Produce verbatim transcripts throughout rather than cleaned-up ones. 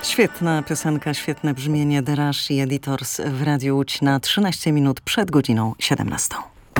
Świetna piosenka, świetne brzmienie The Rush i Editors w Radiu Łódź na trzynaście minut przed godziną siedemnastą.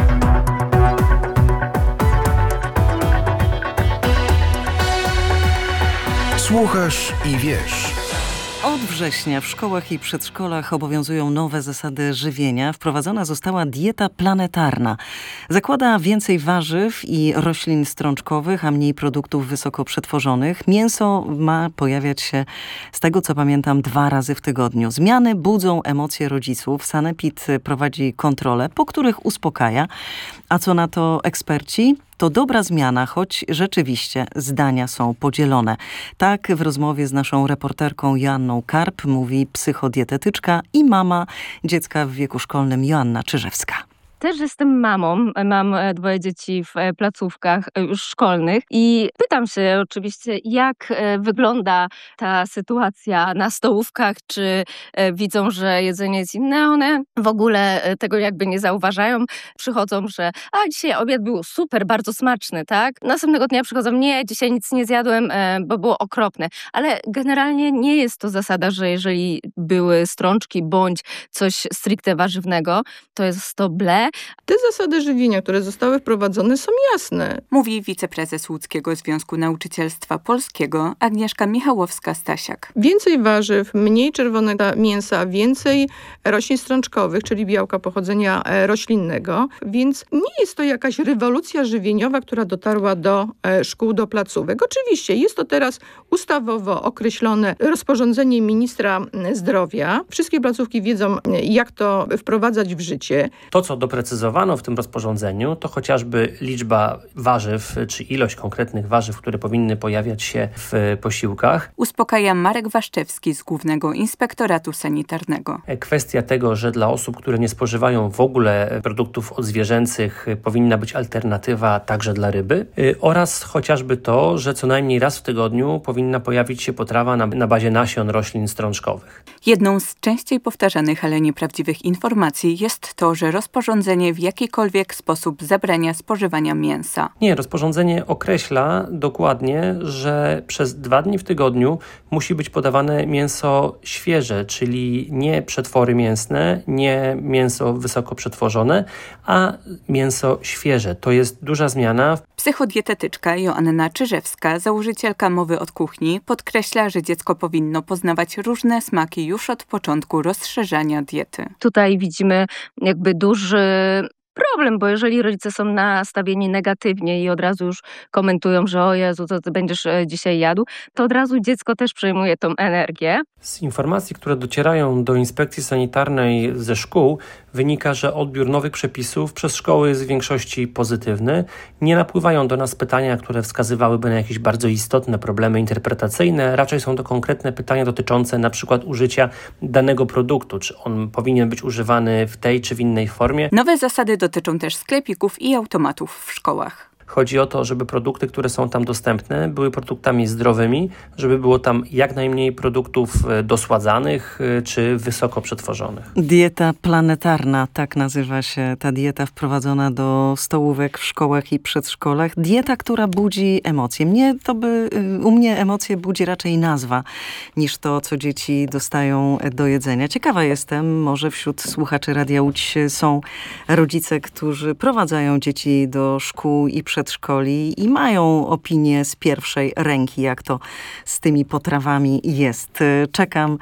Słuchasz i wiesz. Od września w szkołach i przedszkolach obowiązują nowe zasady żywienia. Wprowadzona została dieta planetarna. Zakłada więcej warzyw i roślin strączkowych, a mniej produktów wysoko przetworzonych. Mięso ma pojawiać się, z tego co pamiętam, dwa razy w tygodniu. Zmiany budzą emocje rodziców. Sanepid prowadzi kontrole, po których uspokaja. A co na to eksperci? To dobra zmiana, choć rzeczywiście zdania są podzielone. Tak w rozmowie z naszą reporterką Joanną Karp mówi psychodietetyczka i mama dziecka w wieku szkolnym Joanna Czyżewska. Też jestem mamą, mam dwoje dzieci w placówkach już szkolnych i pytam się oczywiście, jak wygląda ta sytuacja na stołówkach, czy widzą, że jedzenie jest inne. One w ogóle tego jakby nie zauważają. Przychodzą, że a dzisiaj obiad był super, bardzo smaczny, tak? Następnego dnia przychodzą, nie, dzisiaj nic nie zjadłem, bo było okropne. Ale generalnie nie jest to zasada, że jeżeli były strączki bądź coś stricte warzywnego, to jest to ble. Te zasady żywienia, które zostały wprowadzone, są jasne. Mówi wiceprezes Łódzkiego Związku Nauczycielstwa Polskiego Agnieszka Michałowska-Stasiak. Więcej warzyw, mniej czerwonego mięsa, więcej roślin strączkowych, czyli białka pochodzenia roślinnego. Więc nie jest to jakaś rewolucja żywieniowa, która dotarła do szkół, do placówek. Oczywiście jest to teraz ustawowo określone rozporządzenie ministra zdrowia. Wszystkie placówki wiedzą, jak to wprowadzać w życie. To, co doprecyzowano w tym rozporządzeniu, to chociażby liczba warzyw, czy ilość konkretnych warzyw, które powinny pojawiać się w posiłkach. Uspokaja Marek Waszczewski z Głównego Inspektoratu Sanitarnego. Kwestia tego, że dla osób, które nie spożywają w ogóle produktów odzwierzęcych, powinna być alternatywa także dla ryby. Oraz chociażby to, że co najmniej raz w tygodniu powinna pojawić się potrawa na, na bazie nasion roślin strączkowych. Jedną z częściej powtarzanych, ale nieprawdziwych informacji jest to, że rozporządzenie w jakikolwiek sposób zabrania spożywania mięsa. Nie, rozporządzenie określa dokładnie, że przez dwa dni w tygodniu musi być podawane mięso świeże, czyli nie przetwory mięsne, nie mięso wysoko przetworzone, a mięso świeże. To jest duża zmiana. Psychodietetyczka Joanna Czyżewska, założycielka Mowy od Kuchni, podkreśla, że dziecko powinno poznawać różne smaki już od początku rozszerzania diety. Tutaj widzimy jakby duży problem, bo jeżeli rodzice są nastawieni negatywnie i od razu już komentują, że o Jezu, co ty będziesz dzisiaj jadł, to od razu dziecko też przejmuje tą energię. Z informacji, które docierają do inspekcji sanitarnej ze szkół, wynika, że odbiór nowych przepisów przez szkoły jest w większości pozytywny. Nie napływają do nas pytania, które wskazywałyby na jakieś bardzo istotne problemy interpretacyjne. Raczej są to konkretne pytania dotyczące na przykład użycia danego produktu, czy on powinien być używany w tej czy w innej formie. Nowe zasady dotyczą też sklepików i automatów w szkołach. Chodzi o to, żeby produkty, które są tam dostępne, były produktami zdrowymi, żeby było tam jak najmniej produktów dosładzanych czy wysoko przetworzonych. Dieta planetarna, tak nazywa się ta dieta wprowadzona do stołówek w szkołach i przedszkolach. Dieta, która budzi emocje. Mnie to by, u mnie emocje budzi raczej nazwa, niż to, co dzieci dostają do jedzenia. Ciekawa jestem, może wśród słuchaczy Radia Łódź są rodzice, którzy prowadzają dzieci do szkół i przedszkoli, przedszkoli i mają opinię z pierwszej ręki, jak to z tymi potrawami jest. Czekam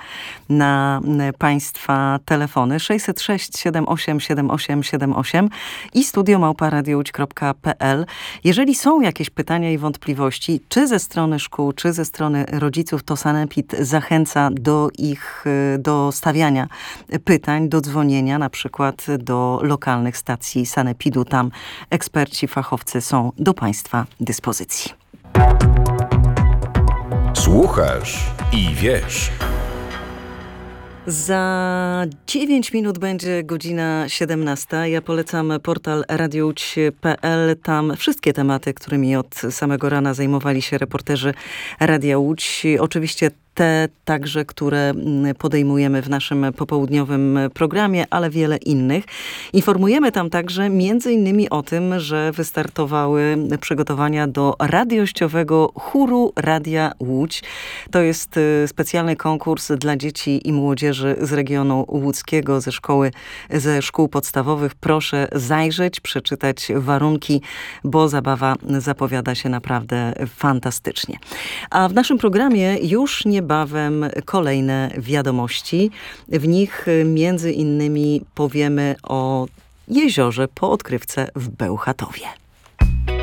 na Państwa telefony sześćset sześć siedem osiem siedem osiem siedem osiem i studio małpa radio łódź kropka pe el. Jeżeli są jakieś pytania i wątpliwości, czy ze strony szkół, czy ze strony rodziców, to Sanepid zachęca do ich, do stawiania pytań, do dzwonienia, na przykład do lokalnych stacji Sanepidu. Tam eksperci, fachowcy są do Państwa dyspozycji. Słuchasz i wiesz. Za dziewięć minut będzie godzina siedemnasta. Ja polecam portal radio łódź kropka pe el. Tam wszystkie tematy, którymi od samego rana zajmowali się reporterzy Radia Łódź. Oczywiście te także, które podejmujemy w naszym popołudniowym programie, ale wiele innych. Informujemy tam także między innymi o tym, że wystartowały przygotowania do radiościowego chóru Radia Łódź. To jest specjalny konkurs dla dzieci i młodzieży z regionu łódzkiego, ze szkoły, ze szkół podstawowych. Proszę zajrzeć, przeczytać warunki, bo zabawa zapowiada się naprawdę fantastycznie. A w naszym programie już niebawem kolejne wiadomości. W nich między innymi powiemy o jeziorze po odkrywce w Bełchatowie.